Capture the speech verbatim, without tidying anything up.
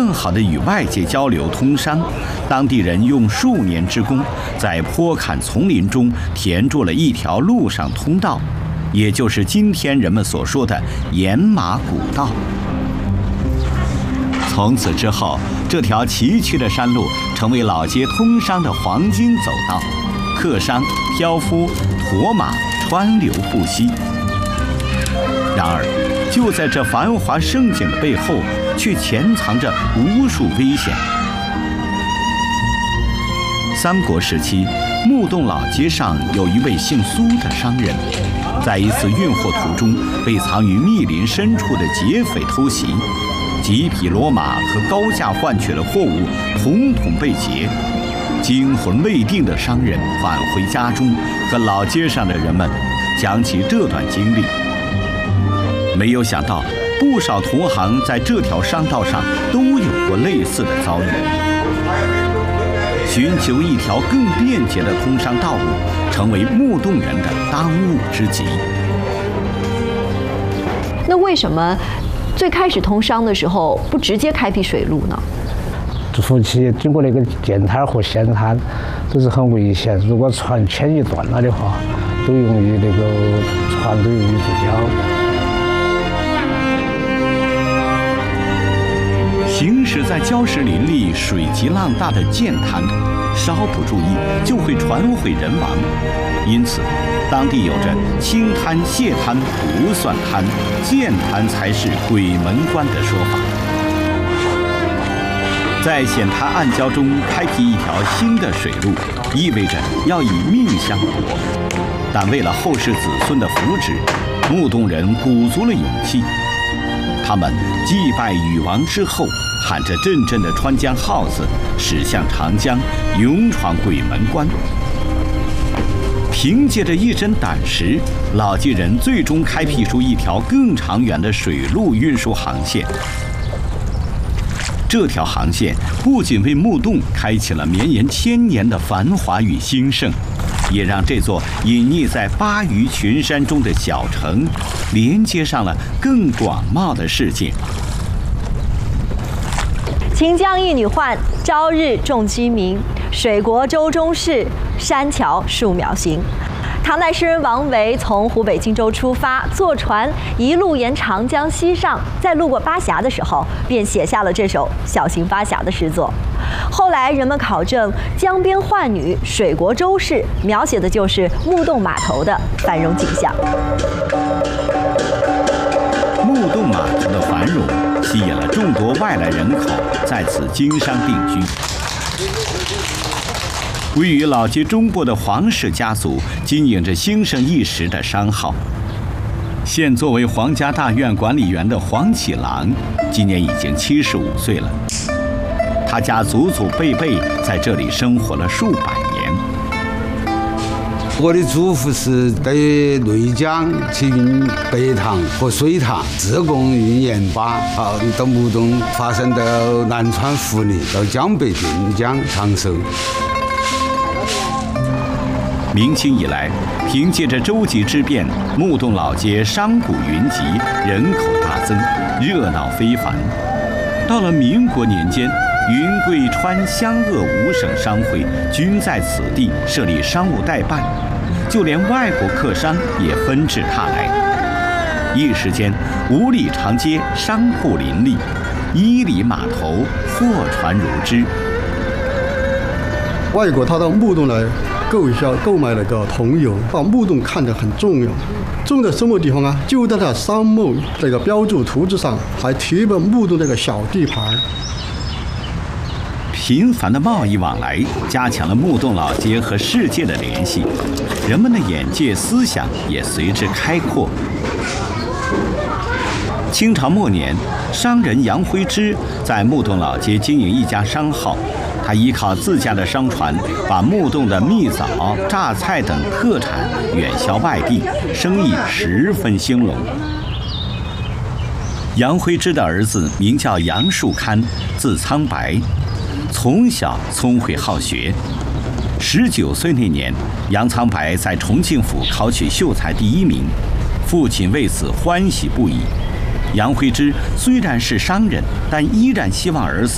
更好地与外界交流通商，当地人用数年之功，在坡坎丛林中填筑了一条陆上通道，也就是今天人们所说的沿马古道。从此之后，这条崎岖的山路成为老街通商的黄金走道，客商、挑夫、驮马川流不息。然而，就在这繁华盛景的背后，却潜藏着无数危险。三国时期，木洞老街上有一位姓苏的商人，在一次运货途中被藏于密林深处的劫匪偷袭，几匹骡马和高价换取的货物统统被劫。惊魂未定的商人返回家中，和老街上的人们讲起这段经历。没有想到，不少同行在这条商道上都有过类似的遭遇。寻求一条更便捷的通商道路，成为木洞人的当务之急。 那为什么最开始通商的时候不直接开辟水路呢？ 初期经过那个涧滩和险滩都是很危险，如果船牵一断了的话，都容易那个船都容易注礁。 行驶在礁石林立、水急浪大的涧滩，稍不注意就会船毁人亡。因此，当地有着“轻滩蟹滩不算滩，涧滩才是鬼门关”的说法。在险滩暗礁中开辟一条新的水路，意味着要以命相搏。但为了后世子孙的福祉，木洞人鼓足了勇气。他们祭拜禹王之后，喊着阵阵的川江号子，驶向长江，勇闯鬼门关。凭借着一身胆识，老街人最终开辟出一条更长远的水路运输航线。这条航线不仅为木洞开启了绵延千年的繁华与兴盛，也让这座隐匿在巴渝群山中的小城连接上了更广袤的世界。 秦江一女患，朝日重鸡鸣。水国舟中逝，山桥树苗行。唐代诗人王维从湖北荆州出发，坐船一路沿长江西上，在路过巴峡的时候，便写下了这首《小行巴峡》的诗作。后来人们考证，江边浣女，水国舟氏，描写的就是木洞码头的繁荣景象。 木洞码头的繁荣吸引了众多外来人口在此经商定居。位于老街中部的黄氏家族经营着兴盛一时的商号。现作为皇家大院管理员的黄启郎，今年已经七十五岁了。他家祖祖辈辈在这里生活了数百年。 我的祖父是在内江去运白糖和水糖，自贡运盐巴，啊，到木洞发展到南川福利，到江北定江、长寿。 明清以来，凭借着洲际之便，木洞老街商贾云集，人口大增，热闹非凡。到了民国年间，云贵川湘鄂五省商会均在此地设立商务代办，就连外国客商也纷至沓来。一时间，五里长街商铺林立，一里码头货船如织。 外国他到木洞来购销购买那个桐油，把木洞看得很重要。重在什么地方啊？就在它商贸这个标注图纸上还贴了木洞这个小地牌。 频繁的贸易往来加强了木洞老街和世界的联系，人们的眼界、思想也随之开阔。清朝末年，商人杨辉之在木洞老街经营一家商号。他依靠自家的商船，把木洞的蜜枣、榨菜等特产远销外地，生意十分兴隆。杨辉之的儿子名叫杨树堪，字苍白，从小聪慧好学。十九岁那年，杨苍白在重庆府考取秀才第一名，父亲为此欢喜不已。杨辉之虽然是商人，但依然希望儿子